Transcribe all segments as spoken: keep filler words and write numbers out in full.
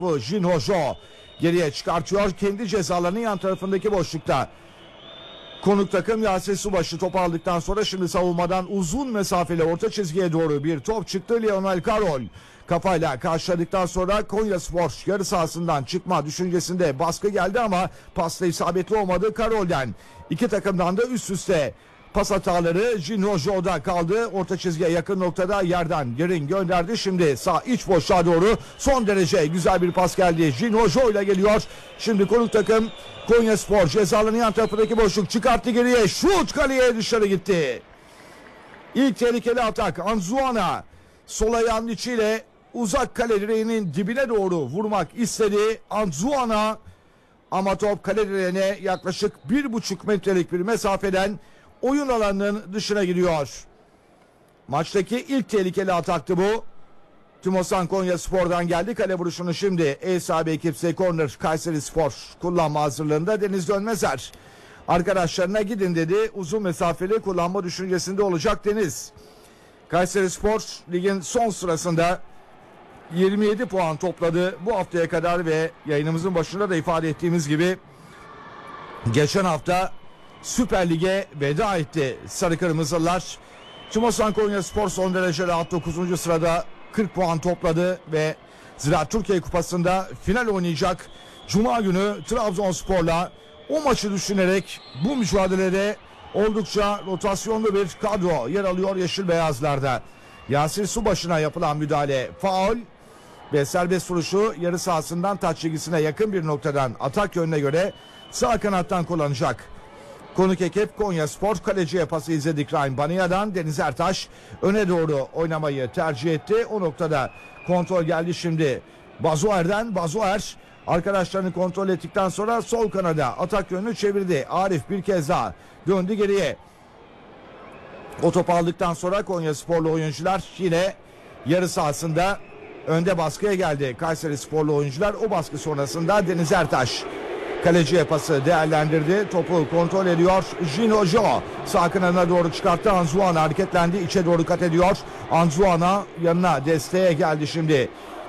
Bu Jinhojo geriye çıkartıyor. Kendi cezalarının yan tarafındaki boşlukta. Konuk takım Yasin Subaşı topu aldıktan sonra şimdi savunmadan uzun mesafeli orta çizgiye doğru bir top çıktı. Lionel Karol kafayla karşıladıktan sonra Konyaspor yarı sahasından çıkma düşüncesinde baskı geldi ama pasta isabetli olmadı Karol'den. İki takımdan da üst üste pas hataları Jinhojo'da kaldı. Orta çizgiye yakın noktada yerden Yerin gönderdi. Şimdi sağ iç boşluğa doğru son derece güzel bir pas geldi. Jinhojo ile geliyor. Şimdi konuk takım Konyaspor cezalarının yan tarafındaki boşluk çıkarttı geriye. Şut kaleye dışarı gitti. İlk tehlikeli atak Anzuana sol ayağının içiyle uzak kale direğinin dibine doğru vurmak istedi. Anzuana ama top kale direğine yaklaşık bir buçuk metrelik bir mesafeden oyun alanının dışına gidiyor. Maçtaki ilk tehlikeli ataktı bu. Tümosan Konyaspor'dan geldi. Kale vuruşunu şimdi ev sahibi ekipse Corner Kayserispor kullanma hazırlığında Deniz Dönmezer. Arkadaşlarına gidin dedi. Uzun mesafeli kullanma düşüncesinde olacak Deniz. Kayserispor ligin son sırasında yirmi yedi puan topladı bu haftaya kadar ve yayınımızın başında da ifade ettiğimiz gibi geçen hafta Süper Lig'e veda etti Sarı Kırmızılar. Tümosan Konyaspor son derece rahat dokuzuncu sırada kırk puan topladı ve Ziraat Türkiye Kupası'nda final oynayacak. Cuma günü Trabzonspor'la o maçı düşünerek bu mücadelede oldukça rotasyonlu bir kadro yer alıyor yeşil beyazlarda. Yasin Subaşı'na yapılan müdahale faul ve serbest vuruşu yarı sahasından taç çizgisine yakın bir noktadan atak yönüne göre sağ kanattan kullanacak. Konuk ekip Konyaspor kaleciye pası izledik Ryan Bania'dan. Deniz Ertaş öne doğru oynamayı tercih etti. O noktada kontrol geldi şimdi Bazuer'den. Bazuer arkadaşlarını kontrol ettikten sonra sol kanada atak yönünü çevirdi. Arif bir kez daha döndü geriye. O topu aldıktan sonra Konyasporlu oyuncular yine yarı sahasında önde baskıya geldi. Kayserisporlu oyuncular o baskı sonrasında Deniz Ertaş kaleciye pası değerlendirdi. Topu kontrol ediyor. Jinhojo sağ kanadına doğru çıkarttı. Anzuana hareketlendi. İçe doğru kat ediyor. Anzuana yanına desteğe geldi şimdi.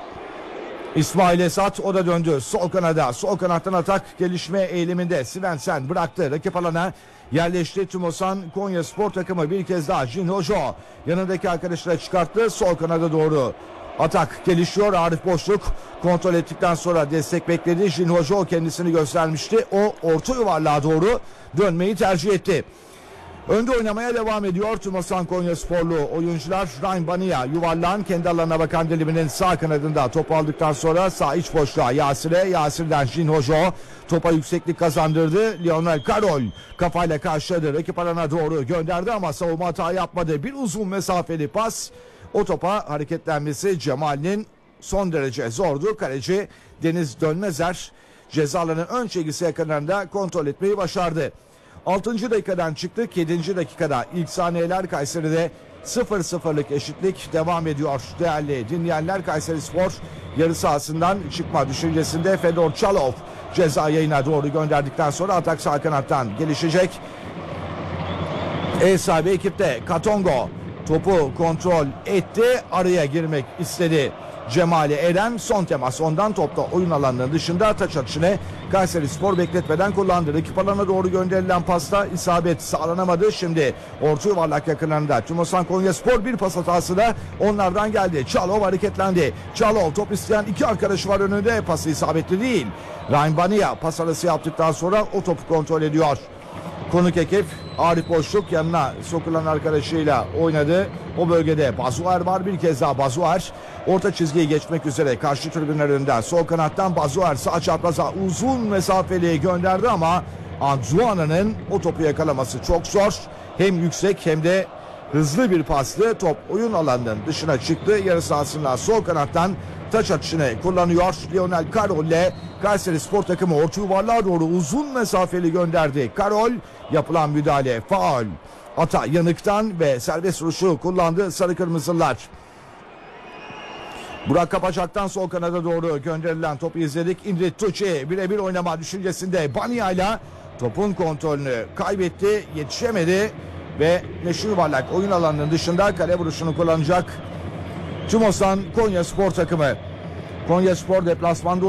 İsmail Esat o da döndü. Sol kanada. Sol kanattan atak gelişme eğiliminde. Svensson bıraktı. Rakip alana yerleşti. Tümosan Konyaspor takımı bir kez daha Jinhojo yanındaki arkadaşlara çıkarttı. Sol kanada doğru atak gelişiyor. Arif boşluk kontrol ettikten sonra destek bekledi. Jinhojo kendisini göstermişti. O orta yuvarlığa doğru dönmeyi tercih etti. Önde oynamaya devam ediyor Tümosan Konyasporlu oyuncular. Ryan Bania yuvarlağın kendi alanına bakan diliminin sağ kanadında top aldıktan sonra sağ iç boşluğa Yasir'e. Yasir'den Jinhojo topa yükseklik kazandırdı. Lionel Karol kafayla karşıladı. Rakip alana doğru gönderdi ama savunma hata yapmadı. Bir uzun mesafeli pas. O topa hareketlenmesi Cemal'in son derece zordu. Kaleci Deniz Dönmezer cezalarının ön çizgisi yakınlarında kontrol etmeyi başardı. altıncı dakikadan çıktık. yedinci dakikada ilk saniyeler Kayseri'de sıfır sıfırlık eşitlik devam ediyor. Değerli dinleyenler, Kayserispor yarı sahasından çıkma düşüncesinde. Fedor Çalov ceza yayına doğru gönderdikten sonra atak sağ kanattan gelişecek. Ev sahibi ekipte Katongo topu kontrol etti. Araya girmek istedi. Cemali Eren son temas ondan, topta oyun alanının dışında taç atışını Kayserispor bekletmeden kullandı. Rakip alana doğru gönderilen pasta isabet sağlanamadı. Şimdi orta yuvarlak yakınlarında Tümosan Konyaspor bir pas hatası da onlardan geldi. Çalov hareketlendi. Çalov top isteyen iki arkadaşı var önünde, pası isabetli değil. Ryan Bania pas arası yaptıktan sonra o topu kontrol ediyor. Konuk ekip Arif boşluk yanına sokulan arkadaşıyla oynadı. O bölgede Bazuer var, bir kez daha Bazuer orta çizgiyi geçmek üzere karşı tribünler önünden sol kanattan Bazuer sağ çapraza uzun mesafeli gönderdi ama Anzuana'nın o topu yakalaması çok zor. Hem yüksek hem de hızlı bir paslı top oyun alanının dışına çıktı. Yarı sahasından sol kanattan taç atışını kullanıyor. Lionel Karol ile Kayserispor takımı orta yuvarlığa doğru uzun mesafeli gönderdi. Karol yapılan müdahale faul. Ata yanıktan ve serbest vuruşu kullandı Sarı Kırmızılar. Burak Kapacak'tan sol kanada doğru gönderilen topu izledik. İndrit Tuçi birebir oynama düşüncesinde Bania ile topun kontrolünü kaybetti, yetişemedi ve meşhur yuvarlak oyun alanının dışında kale vuruşunu kullanacak Tümosan Konyaspor takımı. Konyaspor deplasmanda